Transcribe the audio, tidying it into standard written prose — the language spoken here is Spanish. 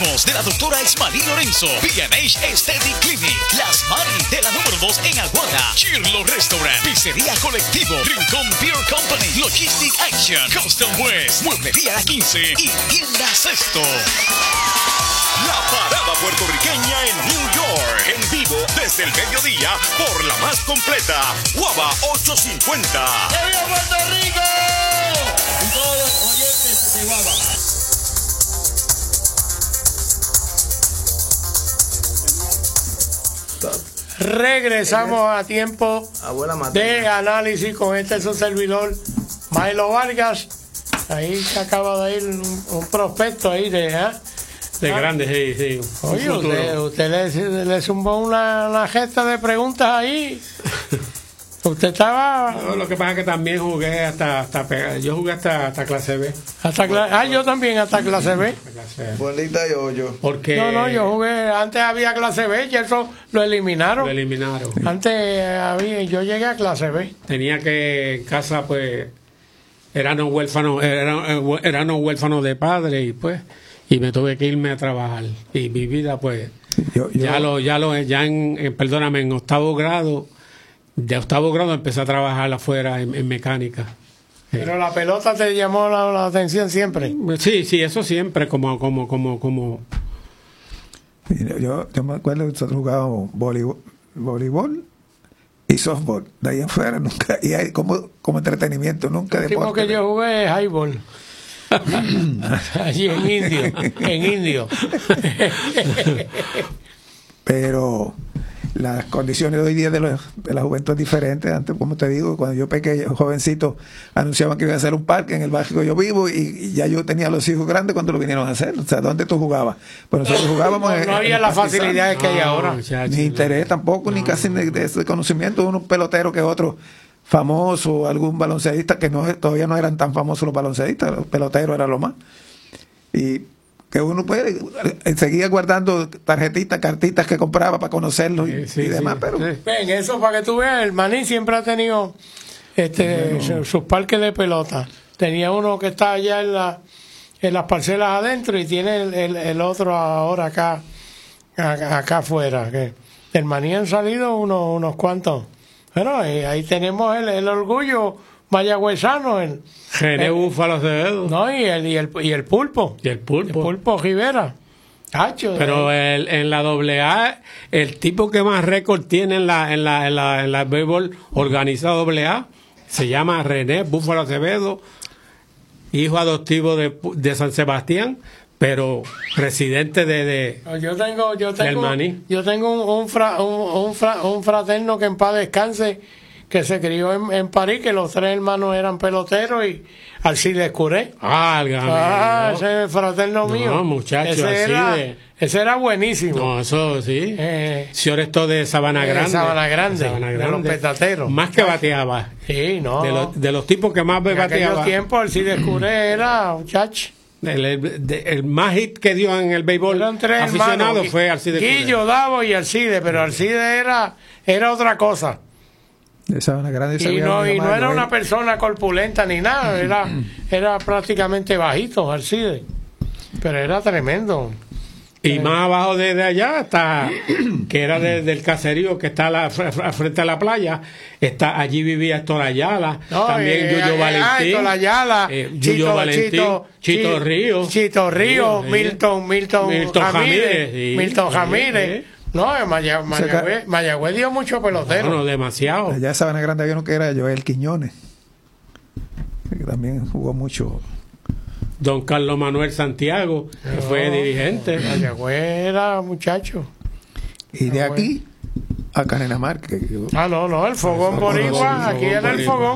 Hablemos de la doctora Ismael Lorenzo, B&H Aesthetic Clinic, Las Mari de la número 2 en Aguada, Chirlo Restaurant, Pizzería Colectivo, Rincón Beer Company, Logistic Action, Custom West, Mueblería 15 y Tienda Sexto. La parada puertorriqueña en New York, en vivo desde el mediodía por la más completa, Guava 850. ¡Viva Puerto Rico! Y todos los oyentes de Guava. Regresamos a tiempo de análisis con su servidor Maelo Vargas. Ahí se acaba de ir un prospecto ahí de grande, sí. Oye, usted le zumbó una gesta de preguntas ahí. Usted estaba... No, lo que pasa es que también jugué yo jugué hasta clase B. Yo también hasta clase B. Bolita y hoyo. Porque... No, yo jugué, antes había clase B y eso lo eliminaron. Antes yo llegué a clase B. Tenía que en casa, pues, eran huérfanos de padre y me tuve que irme a trabajar. Y mi vida, pues, en octavo grado... De octavo grado empecé a trabajar afuera en mecánica. Pero la pelota te llamó la atención siempre. Sí, eso siempre, como. Mira, yo me acuerdo que nosotros jugábamos voleibol y softball. De ahí afuera nunca, y hay como entretenimiento, nunca deporte. Lo último que yo jugué es highball. Allí en Indio. Pero las condiciones de hoy día de la juventud es diferente. Antes, como te digo, cuando yo pequeño, jovencito, anunciaban que iban a hacer un parque en el barrio que yo vivo y ya yo tenía los hijos grandes cuando lo vinieron a hacer. O sea, ¿dónde tú jugabas? Pues nosotros jugábamos no había las facilidades que hay ahora. Ni interés tampoco, ni casi de ese conocimiento. Unos peloteros que otros famosos, algún baloncelista que todavía no eran tan famosos los baloncelistas, los peloteros era lo más. Y que uno puede seguía guardando tarjetitas, cartitas que compraba para conocerlos y demás, pero ven, eso para que tú veas, el Maní siempre ha tenido sus parques de pelota. Tenía uno que está allá en las parcelas adentro y tiene el otro ahora acá afuera. Que del Maní han salido unos cuantos. Bueno, ahí tenemos el orgullo mayagüezano, René Búfalo Acevedo. No, y el pulpo. Y el pulpo. El pulpo Rivera. Pero en la AA, el tipo que más récord tiene en la béisbol organizada AA se llama René Búfalo Acevedo, hijo adoptivo de San Sebastián, pero residente del Maní. Yo tengo un fraterno que en paz descanse, que se crió en París, que los tres hermanos eran peloteros, y Alcides Curé. Ese fraterno mío. No, muchacho, ese era buenísimo. No, eso sí. Cioresto de Sabana Grande. Sabana Grande, de los petateros. Más que bateaba. Sí, no. De los tipos que más bateaba. En aquellos tiempos Alcides Curé era, muchacho. El más hit que dio en el béisbol aficionado fue Alcides Curé. Guillo, Davo y Alcides, pero Alcides era otra cosa. Y no era una persona corpulenta ni nada, era prácticamente bajito Alcides, pero era tremendo. Y más abajo de allá está, que era del caserío que está frente a la playa, allí vivía Héctor Ayala, también Yuyo Valentín, Héctor Ayala, Yuyo Valentín, Chito Ríos, Milton Jamírez. No, Mayagüez dio mucho pelotero. No, demasiado. Allá en Sabana Grande había uno que era Joel Quiñones, que también jugó mucho. Don Carlos Manuel Santiago, que fue dirigente. Mayagüez era muchacho. Y de aquí a Canenamar. No, el fogón boricua, aquí era el fogón.